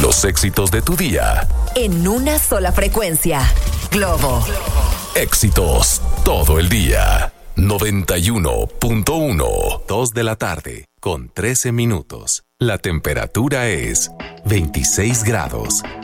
Los éxitos de tu día. En una sola frecuencia. Globo. Éxitos todo el día. 91.1. 2 de la tarde con 13 minutos. La temperatura es 26 grados.